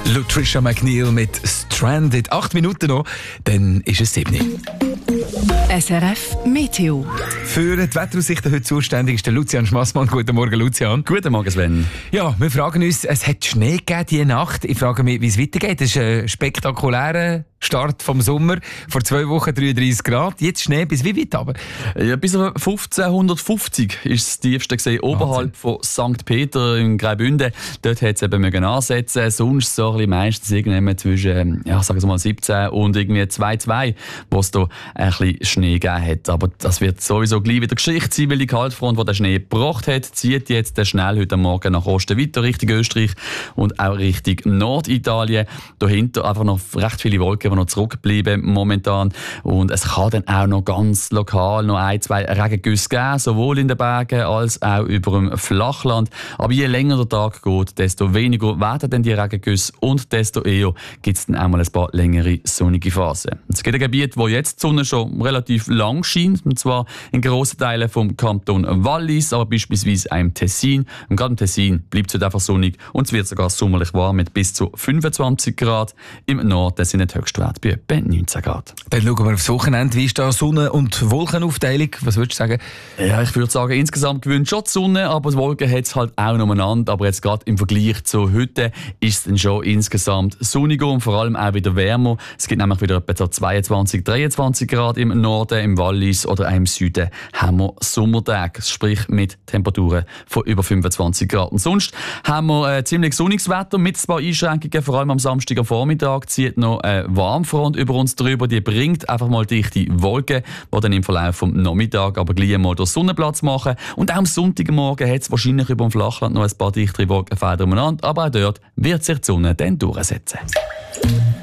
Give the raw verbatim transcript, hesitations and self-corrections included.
Lutricia McNeil mit Stranded. Acht Minuten noch, dann ist es sieben. S R F Meteo. Für die Wetteraussichten heute zuständig ist der Lucian Schmassmann. Guten Morgen, Lucian. Guten Morgen, Sven. Ja, wir fragen uns, es hat Schnee gegeben diese Nacht. Ich frage mich, wie es weitergeht. Es ist ein spektakulärer Start vom Sommer. Vor zwei Wochen dreiunddreissig Grad. Jetzt Schnee bis wie weit aber? Ja, bis auf fünfzehnhundertfünfzig ist das tiefste gesehen, oberhalb von Sankt Peter in Graubünden. Dort hat es eben mögen ansetzen. Sonst so ein bisschen meistens irgendwie zwischen, ja, sagen wir mal siebzehn und irgendwie zwei Komma zwei, wo es da ein bisschen Schnee gegeben hat. Aber das wird sowieso gleich wieder Geschichte sein, weil die Kaltfront, die den Schnee gebracht hat, zieht jetzt schnell heute Morgen nach Osten weiter, Richtung Österreich und auch Richtung Norditalien. Dahinter einfach noch recht viele Wolken, die noch zurückbleiben momentan. Und es kann dann auch noch ganz lokal noch ein, zwei Regengüsse geben, sowohl in den Bergen als auch über dem Flachland. Aber je länger der Tag geht, desto weniger werden dann die Regengüsse und desto eher gibt es dann auch mal ein paar längere sonnige Phasen. Es gibt ein Gebiet, wo jetzt die Sonne schon relativ lang scheint, und zwar in grossen Teilen vom Kanton Wallis, aber beispielsweise auch im Tessin. Und gerade im Tessin bleibt es einfach sonnig und es wird sogar sommerlich warm mit bis zu fünfundzwanzig Grad. Im Norden sind die Höchstwerte bei etwa neunzehn Grad. Dann schauen wir aufs Wochenende. Wie ist da Sonne- und Wolkenaufteilung? Was würdest du sagen? Ja, ich würde sagen, insgesamt gewinnt schon die Sonne, aber die Wolken hat es halt auch nebeneinander. Aber jetzt gerade im Vergleich zu heute ist es dann schon insgesamt sonniger und vor allem auch wieder wärmer. Es gibt nämlich wieder etwa zweiundzwanzig, dreiundzwanzig Grad im Norden, im Wallis oder auch im Süden haben wir Sommertage, sprich mit Temperaturen von über fünfundzwanzig Grad. Und sonst haben wir äh, ziemlich sonniges Wetter mit ein paar Einschränkungen. Vor allem am Samstag am Vormittag zieht noch eine Warmfront über uns drüber. Die bringt einfach mal dichte Wolken, die dann im Verlauf des Nachmittags aber gleich mal den Sonnenplatz machen. Und auch am Sonntagmorgen hat es wahrscheinlich über dem Flachland noch ein paar dichtere Wolkenfelder umeinander, aber auch dort wird sich die Sonne dann durchsetzen.